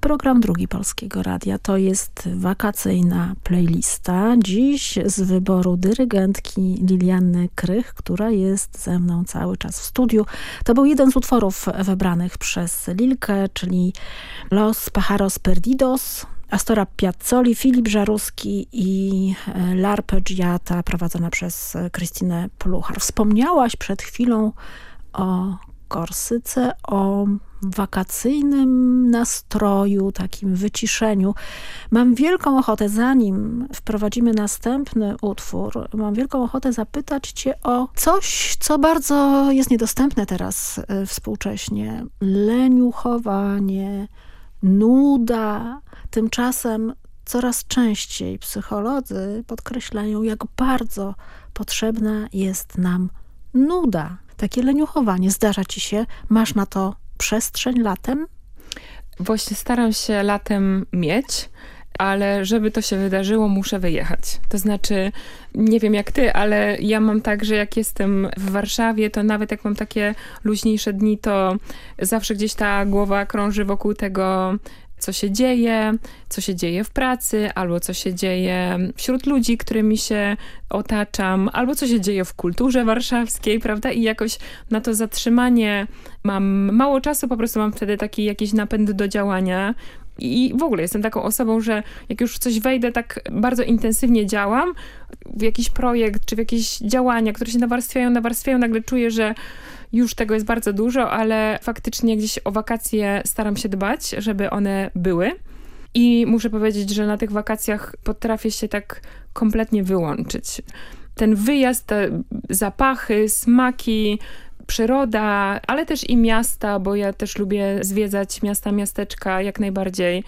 program Drugi Polskiego Radia. To jest wakacyjna playlista. Dziś z wyboru dyrygentki Lilianny Krych, która jest ze mną cały czas w studiu. To był jeden z utworów wybranych przez Lilkę, czyli Los Pájaros Perdidos Astora Piazzoli, Filip Żaruski i L'Arpeggiata prowadzona przez Krystynę Poluchar. Wspomniałaś przed chwilą o Korsyce, o wakacyjnym nastroju, takim wyciszeniu. Mam wielką ochotę, zanim wprowadzimy następny utwór, mam wielką ochotę zapytać cię o coś, co bardzo jest niedostępne teraz współcześnie. Leniuchowanie, nuda. Tymczasem coraz częściej psycholodzy podkreślają, jak bardzo potrzebna jest nam nuda. Takie leniuchowanie. Zdarza ci się? Masz na to przestrzeń latem? Właśnie staram się latem mieć, ale żeby to się wydarzyło, muszę wyjechać. To znaczy, nie wiem jak ty, ale ja mam tak, że jak jestem w Warszawie, to nawet jak mam takie luźniejsze dni, to zawsze gdzieś ta głowa krąży wokół tego, co się dzieje w pracy, albo co się dzieje wśród ludzi, którymi się otaczam, albo co się dzieje w kulturze warszawskiej, prawda? I jakoś na to zatrzymanie mam mało czasu, po prostu mam wtedy taki jakiś napęd do działania. I w ogóle jestem taką osobą, że jak już w coś wejdę, tak bardzo intensywnie działam, w jakiś projekt, czy w jakieś działania, które się nawarstwiają, nagle czuję, że już tego jest bardzo dużo, ale faktycznie gdzieś o wakacje staram się dbać, żeby one były. I muszę powiedzieć, że na tych wakacjach potrafię się tak kompletnie wyłączyć. Ten wyjazd, te zapachy, smaki, przyroda, ale też i miasta, bo ja też lubię zwiedzać miasta, miasteczka jak najbardziej.